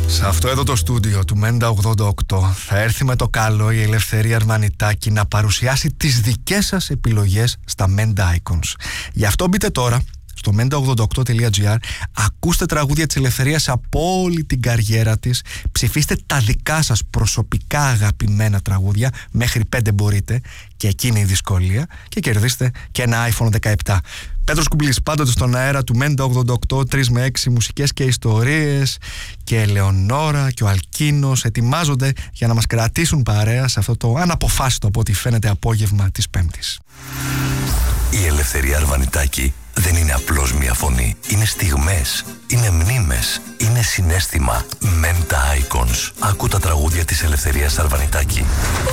Σε αυτό εδώ το στούντιο του Μέντα 88 θα έρθει με το καλό η Ελευθερία Αρβανιτάκη να παρουσιάσει τις δικές σας επιλογές στα Menda Icons. Γι' αυτό μπείτε τώρα στο menda88.gr, ακούστε τραγούδια της Ελευθερίας από όλη την καριέρα της, ψηφίστε τα δικά σας προσωπικά αγαπημένα τραγούδια, μέχρι 5 μπορείτε και εκείνη η δυσκολία, και κερδίστε και ένα iPhone 17. Πέτρος Κουμπλής, πάντοτε στον αέρα του Μέντα 88, 3 με 6 μουσικές και ιστορίες, και Ελεονόρα και ο Αλκίνος ετοιμάζονται για να μας κρατήσουν παρέα σε αυτό το αναποφάσιστο από ό,τι φαίνεται απόγευμα της Πέμπτης. Η Ελευθερία Αρβανιτάκη δεν είναι απλώς μια φωνή. Είναι στιγμές, είναι μνήμες, είναι συναίσθημα. Menda Icons. Ακού τα τραγούδια της Ελευθερίας Αρβανιτάκη.